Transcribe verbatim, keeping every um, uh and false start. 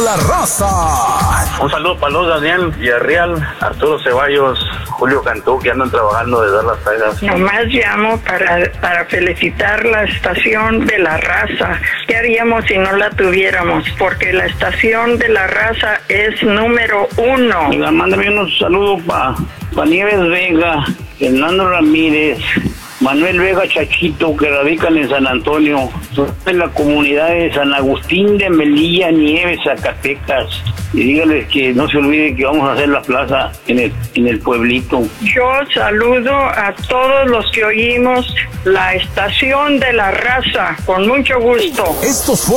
la raza. Un saludo para los Daniel Villarreal, Arturo Ceballos, Julio Cantú, que andan trabajando desde las Vegas. Nomás llamo para, para felicitar la estación de la raza. ¿Qué haríamos si no la tuviéramos? Porque la estación de la raza es número uno. Oiga, mándame unos saludos para pa Nieves Vega, Fernando Ramírez, Manuel Vega Chachito, que radican en San Antonio, en la comunidad de San Agustín de Melilla, Nieves, Zacatecas. Y dígales que no se olviden que vamos a hacer la plaza en el, en el pueblito. Yo saludo a todos los que oímos la estación de la raza, con mucho gusto. Estos